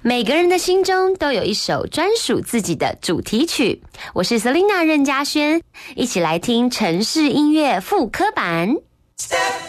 每个人的心中都有一首专属自己的主题曲。我是 Selina 任嘉萱，一起来听城市音乐复刻版。